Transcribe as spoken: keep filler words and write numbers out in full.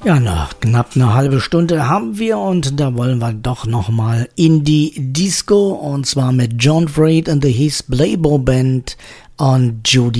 Ja, noch knapp eine halbe Stunde haben wir und da wollen wir doch nochmal in die Disco und zwar mit John Fried and the His Playboy Band und Judy